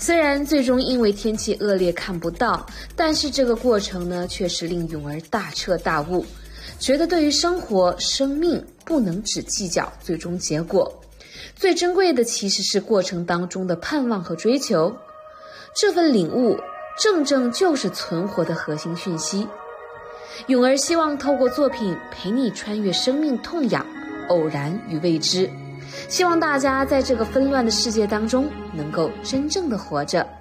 虽然最终因为天气恶劣看不到，但是这个过程呢，却是令咏儿大彻大悟，觉得对于生活、生命不能只计较最终结果，最珍贵的其实是过程当中的盼望和追求。这份领悟正正就是存活的核心讯息。咏儿希望透过作品陪你穿越生命痛痒、偶然与未知，希望大家在这个纷乱的世界当中能够真正的活着。